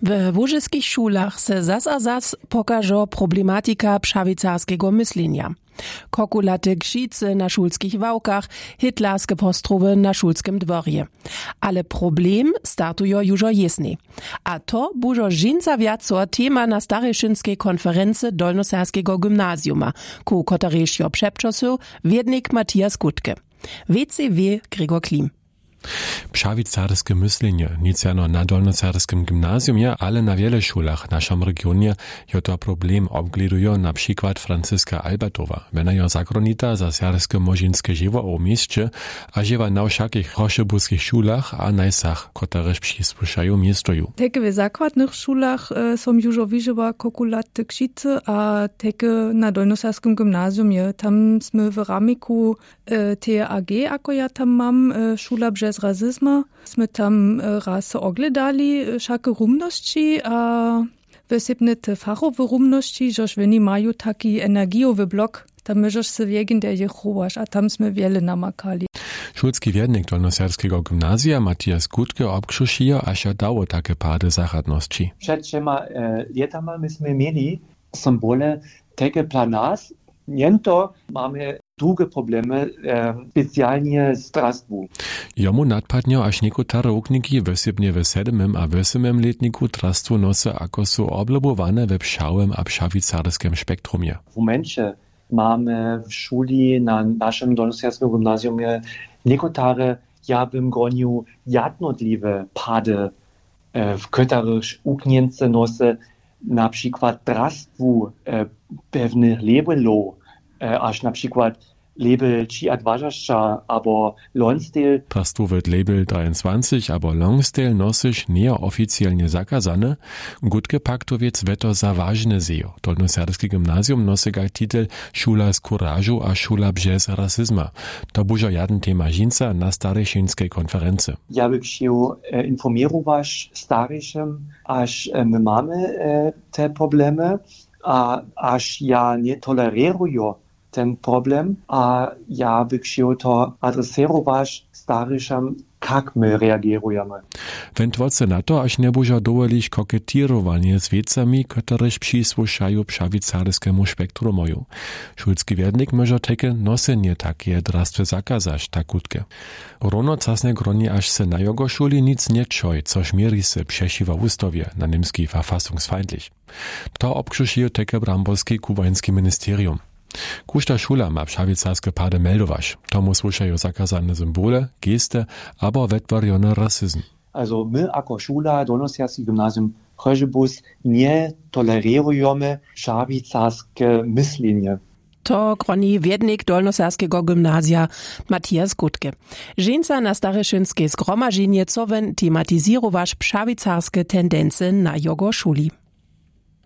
W łużyskich szulach se zas a zas pokaże problematika pšawicarskiego myślenia. Kokulaty ksicy na szulskich wałkach, hitlerskie postrowy na szulskim dworje. Ale problem startujo już jasny. A to bużo żinca wiaco tema na starejszynskiej konferencji Dolnoserskiego gymnazjuma, ku kotaryśjo przepczosu wiednik Matthias Gutke. WCW Gregor Klim. Pšawicarskie myślenie, nic jano na Dolnoserskim gimnazjumie, ale na wiele szulach w naszym regionie je to problem obglidują na przykład Franciska Albertowa. Ona je zakronita za serskie možinskie żywo o mieście, a żywa na wszakich choszebuskich szulach a najsach, kotareż przysłyszają miestoju. Teke w zakładnych szulach są już wyżywa kokulaty ksicy, a teke na Dolnoserskim gimnazjumie. Tam sme w ramiku TAG, ako ja tam mam, szula bez rasizmu. Sme tam raz ogledali wszakie rumności, a wysybne te fachowe rumności, żeż oni mają taki energiowy blok, tam możesz se wiegin, der je chowasz, a tam sme wiele namakali. Szulski wiednik Dolnoserskiego gimnazja Matthias Gutke obkrzušio, aż dało takie pady zachadności. Przed 3 latami myśmy mieli symbole takie dla nas, niento mamy długie problemy, specjalnie z trastwu. Jomu nadpadnio aż niekotare ukniki wysybnie w 7. a 8. letniku trastwu nosy ako su oblobowane we pšałym a pšawicarskim spektrumie. W momencie mamy w szuli na naszym Dolnoserskim gimnazjumie niekotare, ja bym gonił jednotliwe pady w kotaryż uknięce nosy, na przykład trastwu pewnych labelów, aż na przykład Label 23, aber Lonsdale. Trastwu wird Label 23, aber Lonsdale nosisch nie oficjalnie zakazane. Gutke paktowiec weto za ważne sejo. Dolnoserskie gimnazjum nosi gaj titel Szula z kurażu a Szula bez rasizma. To bużo jeden tema żinca na starejszynskiej konferencji. Ja bym się informować starejszym, aż my mamy te problemy, a aż ja nie toleruję ten problem, a ja bym chciał to adresować starszym, jak my reagujemy. Wędwoce na to, aż nie bużo dowolić koketirowanie z wiecami, któreż przysłyszają pšawicarskiemu spektrumoju. Szulski wiednik może takie nosenie takie drastwe zakazać, tak Gutke. Rono casne groni aż se na jego szuli nic nie czoj, coż mieri se przesiwa ustowie, na niemski verfassungsfeindlich. To obkrzušijo takie bramborskie kubańskie ministerium. Kuszta szula ma pšawicarskie pady meldować. Tomu słyszają zakazane symbole, geste, aber wetwariony rasizm. Also my jako szula Dolnoserskie gimnazjum Chorzebus nie tolerujemy pšawicarskie myślenie. To groni wiednik Dolnoserskiego gymnazja Matthias Gutke. Żinca na starejszynskiej zgromażenie cowen tematizirowaš pšawicarskie tendency na jego szuli.